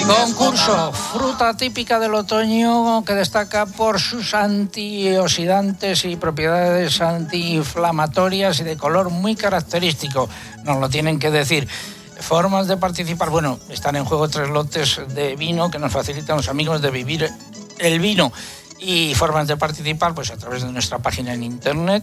Concurso, fruta típica del otoño que destaca por sus antioxidantes y propiedades antiinflamatorias y de color muy característico. Nos lo tienen que decir. Formas de participar, bueno, están en juego 3 lotes de vino que nos facilitan los amigos de Vivir el Vino. Y formas de participar, pues a través de nuestra página en internet,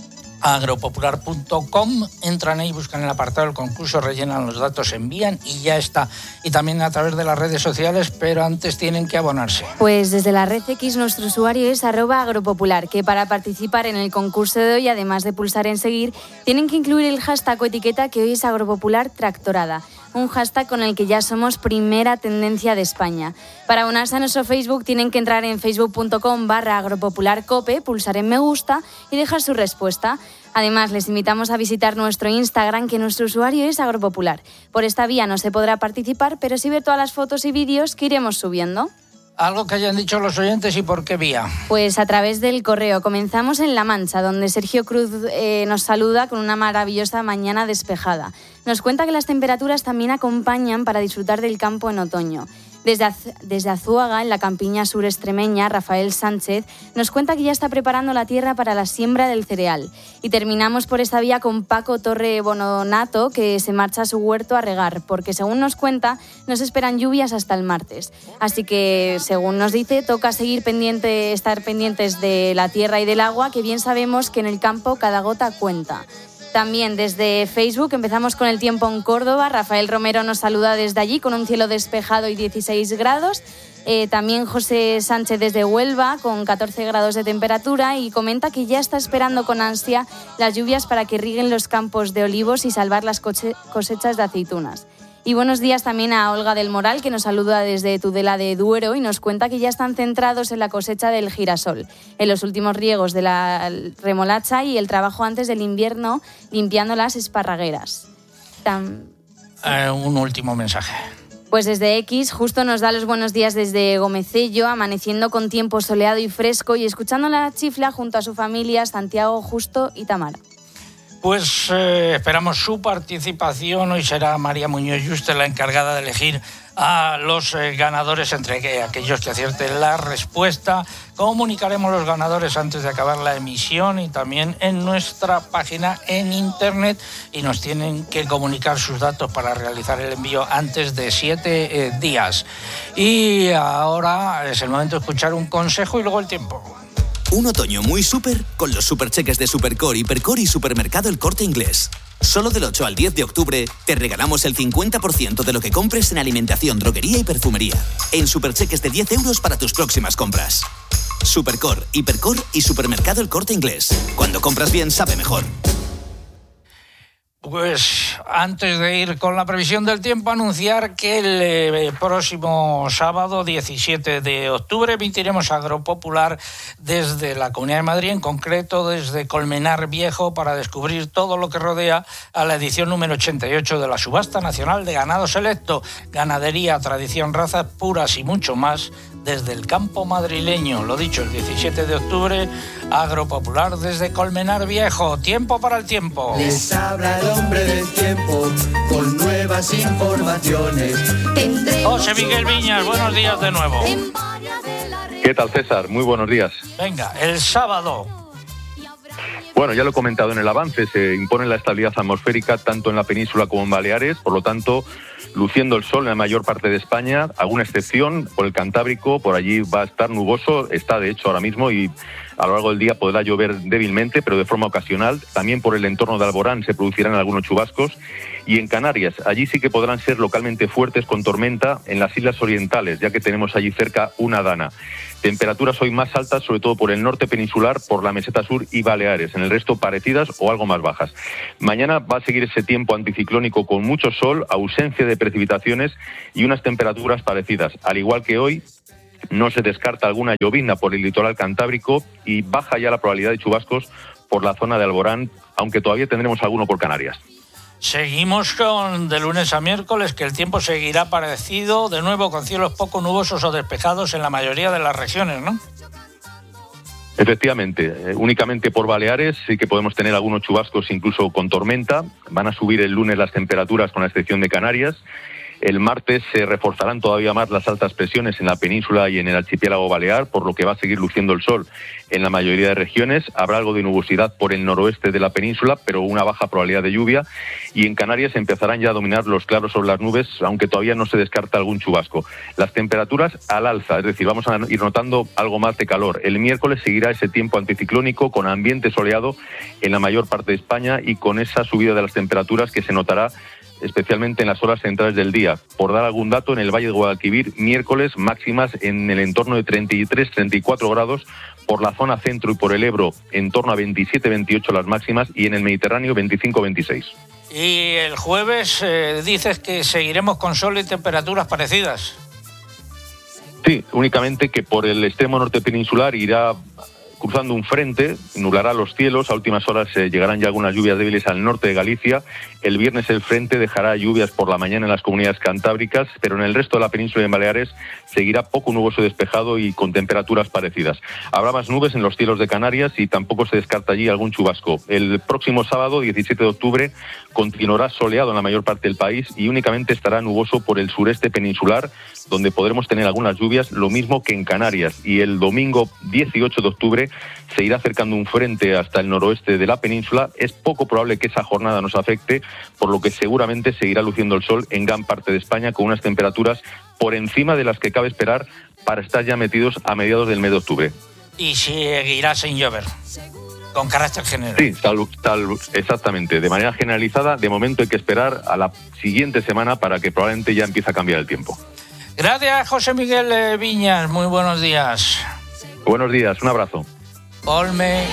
agropopular.com, entran ahí, buscan el apartado del concurso, rellenan los datos, envían y ya está. Y también a través de las redes sociales, pero antes tienen que abonarse. Pues desde la red X nuestro usuario es @agropopular, que para participar en el concurso de hoy, además de pulsar en seguir, tienen que incluir el hashtag o etiqueta que hoy es Agropopular Tractorada, un hashtag con el que ya somos primera tendencia de España. Para unirse a nuestro Facebook tienen que entrar en facebook.com/agropopularcope, pulsar en me gusta y dejar su respuesta. Además, les invitamos a visitar nuestro Instagram, que nuestro usuario es Agropopular. Por esta vía no se podrá participar, pero sí ver todas las fotos y vídeos que iremos subiendo. Algo que hayan dicho los oyentes y por qué vía. Pues a través del correo. Comenzamos en La Mancha, donde Sergio Cruz nos saluda con una maravillosa mañana despejada. Nos cuenta que las temperaturas también acompañan para disfrutar del campo en otoño. Desde Azuaga, en la campiña sur extremeña, Rafael Sánchez nos cuenta que ya está preparando la tierra para la siembra del cereal. Y terminamos por esta vía con Paco Torre Bononato, que se marcha a su huerto a regar, porque según nos cuenta, nos esperan lluvias hasta el martes. Así que, según nos dice, toca estar pendientes de la tierra y del agua, que bien sabemos que en el campo cada gota cuenta. También desde Facebook empezamos con el tiempo en Córdoba. Rafael Romero nos saluda desde allí con un cielo despejado y 16 grados. También José Sánchez desde Huelva con 14 grados de temperatura y comenta que ya está esperando con ansia las lluvias para que irriguen los campos de olivos y salvar las cosechas de aceitunas. Y buenos días también a Olga del Moral, que nos saluda desde Tudela de Duero y nos cuenta que ya están centrados en la cosecha del girasol, en los últimos riegos de la remolacha y el trabajo antes del invierno limpiando las esparragueras. Un último mensaje. Pues desde X justo nos da los buenos días desde Gomecello, amaneciendo con tiempo soleado y fresco y escuchando la chifla junto a su familia Santiago, Justo y Tamara. Pues esperamos su participación. Hoy será María Muñoz Yuste la encargada de elegir a los ganadores, entre aquellos que acierten la respuesta. Comunicaremos los ganadores antes de acabar la emisión y también en nuestra página en internet, y nos tienen que comunicar sus datos para realizar el envío antes de 7 días. Y ahora es el momento de escuchar un consejo y luego el tiempo. Un otoño muy súper con los supercheques de Supercor, Hipercor y Supermercado El Corte Inglés. Solo del 8 al 10 de octubre te regalamos el 50% de lo que compres en alimentación, droguería y perfumería. En supercheques de 10 euros para tus próximas compras. Supercor, Hipercor y Supermercado El Corte Inglés. Cuando compras bien, sabe mejor. Pues antes de ir con la previsión del tiempo, anunciar que el próximo sábado 17 de octubre emitiremos Agropopular desde la Comunidad de Madrid, en concreto desde Colmenar Viejo, para descubrir todo lo que rodea a la edición número 88 de la Subasta Nacional de Ganado Selecto. Ganadería, tradición, razas puras y mucho más desde el campo madrileño. Lo dicho, el 17 de octubre, Agropopular desde Colmenar Viejo. Tiempo para el tiempo. Les habla el hombre del tiempo con nuevas informaciones. José Miguel Viñas, buenos días de nuevo. ¿Qué tal, César? Muy buenos días. Venga, el sábado. Bueno, ya lo he comentado en el avance, se impone la estabilidad atmosférica tanto en la península como en Baleares, por lo tanto, luciendo el sol en la mayor parte de España, alguna excepción por el Cantábrico, por allí va a estar nuboso, está de hecho ahora mismo, y a lo largo del día podrá llover débilmente, pero de forma ocasional. También por el entorno de Alborán se producirán algunos chubascos. Y en Canarias, allí sí que podrán ser localmente fuertes con tormenta en las islas orientales, ya que tenemos allí cerca una dana. Temperaturas hoy más altas, sobre todo por el norte peninsular, por la meseta sur y Baleares. En el resto parecidas o algo más bajas. Mañana va a seguir ese tiempo anticiclónico con mucho sol, ausencia de precipitaciones y unas temperaturas parecidas. Al igual que hoy, no se descarta alguna llovizna por el litoral cantábrico y baja ya la probabilidad de chubascos por la zona de Alborán, aunque todavía tendremos alguno por Canarias. Seguimos con de lunes a miércoles, que el tiempo seguirá parecido, de nuevo con cielos poco nubosos o despejados en la mayoría de las regiones, ¿no? Efectivamente, únicamente por Baleares sí que podemos tener algunos chubascos incluso con tormenta. Van a subir el lunes las temperaturas con la excepción de Canarias. El martes se reforzarán todavía más las altas presiones en la península y en el archipiélago balear, por lo que va a seguir luciendo el sol en la mayoría de regiones. Habrá algo de nubosidad por el noroeste de la península, pero una baja probabilidad de lluvia. Y en Canarias empezarán ya a dominar los claros sobre las nubes, aunque todavía no se descarta algún chubasco. Las temperaturas al alza, es decir, vamos a ir notando algo más de calor. El miércoles seguirá ese tiempo anticiclónico con ambiente soleado en la mayor parte de España y con esa subida de las temperaturas que se notará especialmente en las horas centrales del día. Por dar algún dato, en el Valle de Guadalquivir, miércoles máximas en el entorno de 33-34 grados, por la zona centro y por el Ebro en torno a 27-28 las máximas y en el Mediterráneo 25-26. Y el jueves dices que seguiremos con sol y temperaturas parecidas. Sí, únicamente que por el extremo norte peninsular irá cruzando un frente, nublará los cielos. A últimas horas llegarán ya algunas lluvias débiles al norte de Galicia. El viernes el frente dejará lluvias por la mañana en las comunidades cantábricas, pero en el resto de la península y en Baleares seguirá poco nuboso despejado y con temperaturas parecidas. Habrá más nubes en los cielos de Canarias y tampoco se descarta allí algún chubasco. El próximo sábado, 17 de octubre, continuará soleado en la mayor parte del país y únicamente estará nuboso por el sureste peninsular, donde podremos tener algunas lluvias, lo mismo que en Canarias. Y el domingo 18 de octubre se irá acercando un frente hasta el noroeste de la península. Es poco probable que esa jornada nos afecte, por lo que seguramente seguirá luciendo el sol en gran parte de España con unas temperaturas por encima de las que cabe esperar para estar ya metidos a mediados del mes de octubre. Y seguirá sin llover, con carácter general. Sí, exactamente. De manera generalizada, de momento hay que esperar a la siguiente semana para que probablemente ya empiece a cambiar el tiempo. Gracias, José Miguel Viñas. Muy buenos días. Buenos días, un abrazo. Olme.